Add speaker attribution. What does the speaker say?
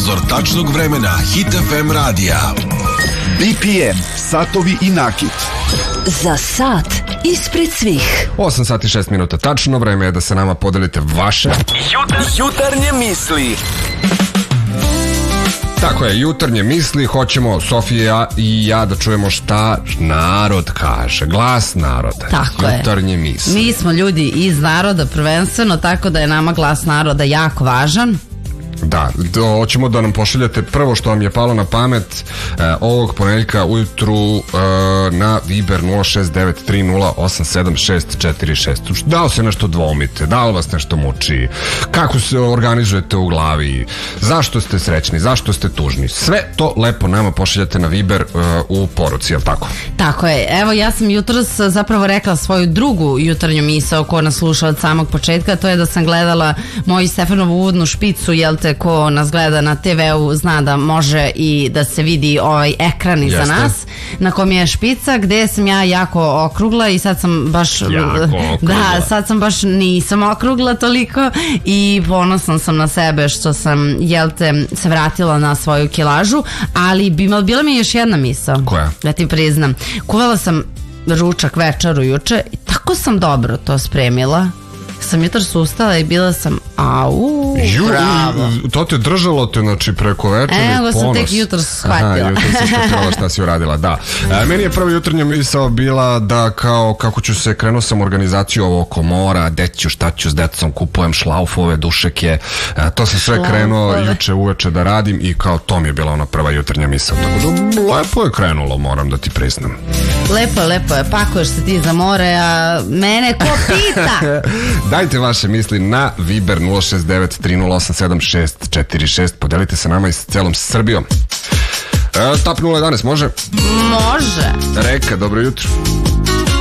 Speaker 1: Prozor tačnog vremena Hit FM radija.
Speaker 2: BPM, satovi i nakit.
Speaker 3: Za sat ispred svih.
Speaker 4: 8 sati 6 minuta tačno, vreme je da se nama podelite vaše
Speaker 1: Jutarnje misli.
Speaker 4: Tako je, jutarnje misli. Hoćemo, Sofija i ja, da čujemo šta narod kaže. Glas naroda.
Speaker 5: Tako
Speaker 4: jutarnje misli.
Speaker 5: Mi smo ljudi iz naroda prvenstveno, tako da je nama glas naroda jako važan.
Speaker 4: Da, hoćemo da nam pošaljate prvo što vam je palo na pamet ovog ponedeljka ujutru na Viber 06930876646. Da li se nešto dvomite, da li vas nešto muči, kako se organizujete u glavi, zašto ste srećni, zašto ste tužni, sve to lepo nama pošaljate na Viber u poruci, jel tako?
Speaker 5: Tako je, evo ja sam jutros zapravo rekla svoju drugu jutarnju misao ko nas sluša od samog početka, to je da sam gledala moju Stefanovu uvodnu špicu, jel te, ko nas gleda na TV-u zna da može i da se vidi ovaj ekran iza nas, na kom je špica, gde sam ja jako okrugla i sad sam baš da, sad sam baš nisam okrugla toliko i ponosna sam na sebe što sam, jel te, se vratila na svoju kilažu, ali bila mi je još jedna misao.
Speaker 4: Koja?
Speaker 5: Da ti priznam, kuvala sam ručak večeru juče i tako sam dobro to spremila. Sam jutros ustala i bila sam bravo.
Speaker 4: To te držalo te, znači, preko večera.
Speaker 5: Evo sam tek jutros shvatila.
Speaker 4: Jutros sam shvatila šta si uradila, da. Meni je prva jutarnja misao bila da kako ću se, krenuo sam organizaciju ovo oko mora, deću, šta ću s decom, kupujem šlaufove, dušeke, to sam sve krenuo juče uveče da radim i kao to mi je bila ona prva jutarnja misao. Tako da lepo je krenulo, moram da ti priznam.
Speaker 5: Lepo je, pakuješ se ti za more, a mene ko pita?
Speaker 4: Dajte vaše misli na Viber 06930876646. Podelite se nama i s celom Srbijom. Tap 011, može?
Speaker 5: Može.
Speaker 4: Reka, dobro jutro.